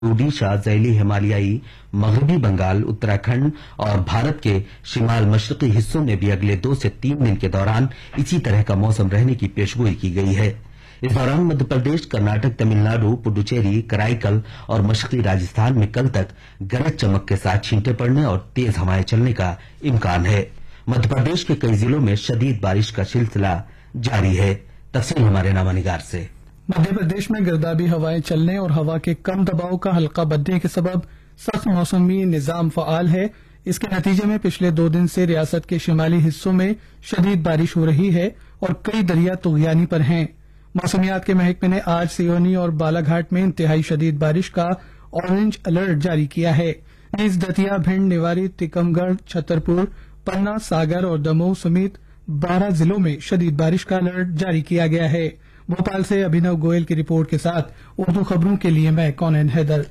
ओडिशा, ज़ैली हिमालयाई, मगरबी बंगाल, उत्तराखंड और भारत के शिमाल मशरकी हिस्सों में भी अगले 2 से 3 दिन के दौरान इसी तरह का मौसम रहने की पेशगोई की गई है। इस दौरान मध्य प्रदेश, कर्नाटक, तमिलनाडु, पुडुचेरी, कराईकल और मशरकी राजस्थान में कल तक गरज चमक के साथ छींटे पड़ने और तेज हवाएं चलने का इम्कान है। मध्य प्रदेश के कई जिलों में शदीद बारिश का सिलसिला जारी है। तफसील हमारे नामानिगार से। मध्य प्रदेश में गिरदाबी हवाएं चलने और हवा के कम दबाव का हल्का बनने के सबब सख्त मौसमी निजाम फाल है। इसके नतीजे में पिछले 2 दिन से रियासत के शिमाली हिस्सों में शदीद बारिश हो रही है और कई दरिया तुगयानी पर हैं। मौसमियात के महकमे ने आज सियोनी और बालाघाट में इंतहाई शदीद बारिश का ऑरेंज अलर्ट जारी किया है। नीज दतिया, भिंड, निवाड़ी, टीकमगढ़, छतरपुर, पन्ना, सागर और दमोह समेत 12 जिलों में शदीद बारिश का अलर्ट जारी किया गया है। भोपाल से अभिनव गोयल की रिपोर्ट के साथ उर्दू खबरों के लिए मैं कौनैन हैदर।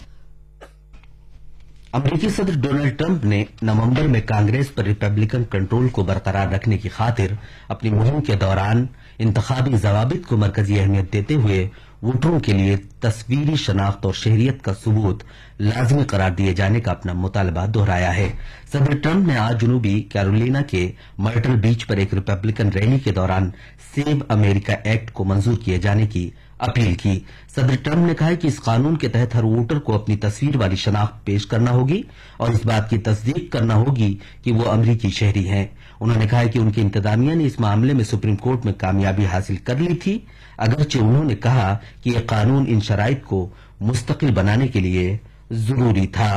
अमेरिकी सदर डोनाल्ड ट्रंप ने नवंबर में कांग्रेस पर रिपब्लिकन कंट्रोल को बरकरार रखने की खातिर अपनी मुहिम के दौरान इंतखाबी जवाबित को मरकजी अहमियत देते हुए वोटरों के लिए तस्वीरी शनाख्त और शहरियत का सबूत लाजमी करार दिए जाने का अपना मुतालबा दोहराया है। सदर ट्रंप ने आज जनूबी कैरोलिना के मर्टल बीच पर एक रिपब्लिकन रैली के दौरान सेव अमेरिका एक्ट को मंजूर किए जाने की अपील की। सदर ट्रंप ने कहा है कि इस कानून के तहत हर वोटर को अपनी तस्वीर वाली शनाख्त पेश करना होगी और इस बात की तस्दीक करना होगी कि वो अमरीकी शहरी हैं। उन्होंने कहा है कि उनकी इंतजामिया ने इस मामले में सुप्रीम कोर्ट में कामयाबी हासिल कर ली थी, अगरचे उन्होंने कहा कि यह कानून इन शराइत को मुस्तकिल बनाने के लिए जरूरी था।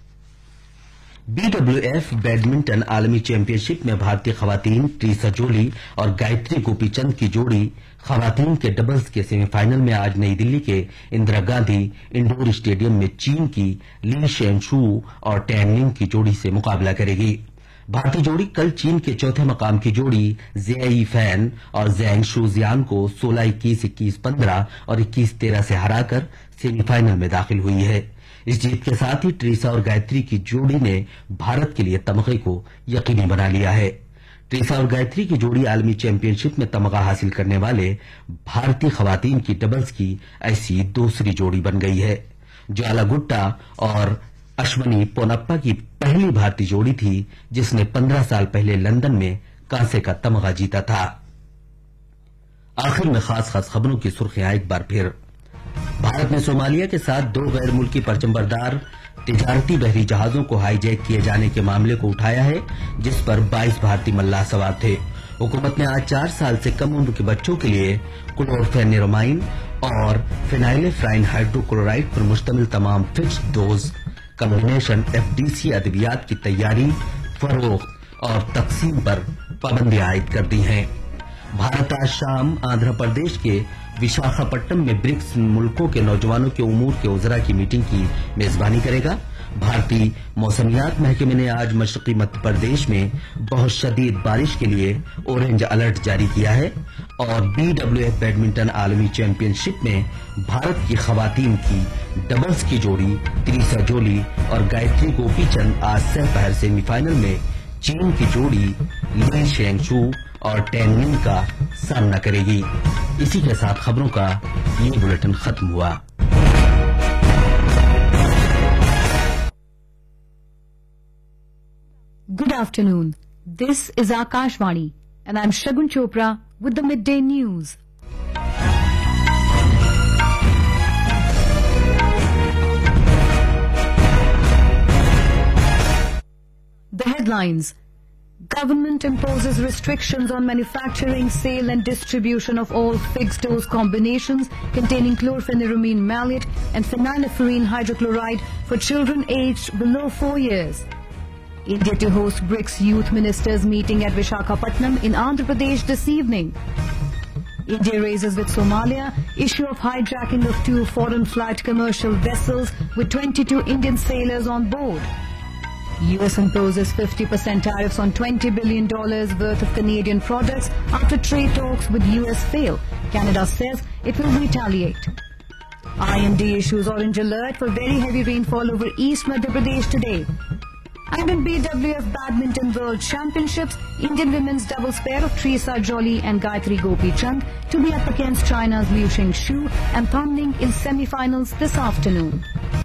BWF बैडमिंटन आलमी चैंपियनशिप में भारतीय खवातीन ट्रीसा जोली और गायत्री गोपीचंद की जोड़ी खवातीन के डबल्स के सेमीफाइनल में आज नई दिल्ली के इंदिरा गांधी इंडोर स्टेडियम में चीन की ली शेनशू और टैनलिंग की जोड़ी से मुकाबला करेगी। भारतीय जोड़ी कल चीन के चौथे मकाम की जोड़ी ज़ेई फैन और ज़ैंग शुजियान को 16-21, 21-15 और 21-13 से हराकर सेमीफाइनल में दाखिल हुई है। इस जीत के साथ ही ट्रीसा और गायत्री की जोड़ी ने भारत के लिए तमगे को यकीनी बना लिया है। ट्रीसा और गायत्री की जोड़ी आलमी चैंपियनशिप में तमगा हासिल करने वाले भारतीय खवातीन की डबल्स की ऐसी दूसरी जोड़ी बन गई है। ज्वाला गुट्टा और अश्वनी पोनप्पा की पहली भारतीय जोड़ी थी जिसने 15 साल पहले लंदन में कांसे का तमगा जीता था। आखिर में खास खबरों की सुर्खियां एक बार फिर। भारत ने सोमालिया के साथ 2 गैर मुल्की परचमबरदार तिजारती बहरी जहाजों को हाईजैक किए जाने के मामले को उठाया है, जिस पर 22 भारतीय मल्लाह सवार थे। हुकूमत ने आज 4 साल से कम उम्र के बच्चों के लिए क्लोरफेनिरामाइन और फिनाइलेफ्राइन हाइड्रोक्लोराइड पर मुश्तमिल तमाम फिक्स्ड डोज कम्बिनेशन FDC अद्वियात की तैयारी, फरोख्त और तकसीम पर पाबंदियां आयद कर दी हैं। भारत आज शाम आंध्र प्रदेश के विशाखापट्टनम में ब्रिक्स मुल्कों के नौजवानों के उमूर के उजरा की मीटिंग की मेजबानी करेगा। भारतीय मौसमियात महकमे ने आज मशरकी मध्य प्रदेश में बहुत शदीद बारिश के लिए ऑरेंज अलर्ट जारी किया है और BWF बैडमिंटन आलमी चैंपियनशिप में भारत की खवातीन की डबल्स की जोड़ी ट्रीसा जोली और गायत्री गोपीचंद आज सह सेमीफाइनल में चीन की जोड़ी ली शेंगशू और टैनलिंग का सामना करेगी। इसी के साथ खबरों का ये बुलेटिन खत्म हुआ। Good afternoon. This is Akashvani and I'm Shagun Chopra with the midday news. The headlines. Government imposes restrictions on manufacturing, sale and distribution of all fixed dose combinations containing chlorpheniramine maleate and phenylephrine hydrochloride for children aged below 4 years. India to host BRICS Youth Ministers meeting at Vishakhapatnam in Andhra Pradesh this evening. India raises with Somalia issue of hijacking of 2 foreign flight commercial vessels with 22 Indian sailors on board. US imposes 50% tariffs on $20 billion worth of Canadian products after trade talks with US fail. Canada says it will retaliate. IMD issues orange alert for very heavy rainfall over East Madhya Pradesh today. And in BWF Badminton World Championships, Indian women's doubles pair of Teresa Jolie and Gayatri Gopi-Chand to be up against China's Liu Xingxu and Tang Ning in semi-finals this afternoon.